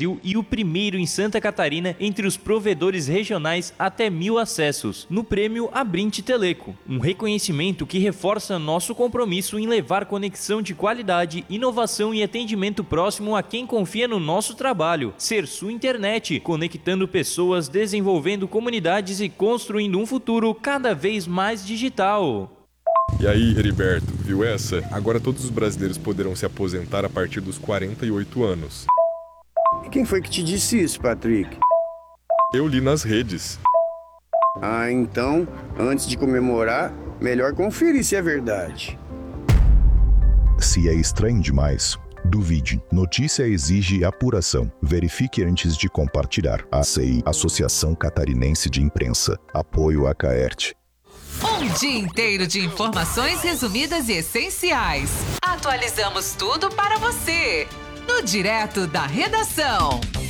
Brasil e o primeiro em Santa Catarina entre os provedores regionais até 1.000 acessos, no prêmio Abrint Teleco, um reconhecimento que reforça nosso compromisso em levar conexão de qualidade, inovação e atendimento próximo a quem confia no nosso trabalho. Sersu Internet, conectando pessoas, desenvolvendo comunidades e construindo um futuro cada vez mais digital. E aí, Heriberto, viu essa? Agora todos os brasileiros poderão se aposentar a partir dos 48 anos. E quem foi que te disse isso, Patrick? Eu li nas redes. Ah, então, antes de comemorar, melhor conferir se é verdade. Se é estranho demais, duvide. Notícia exige apuração. Verifique antes de compartilhar. ACI, Associação Catarinense de Imprensa. Apoio a CAERT. Um dia inteiro de informações resumidas e essenciais. Atualizamos tudo para você, no Direto da Redação.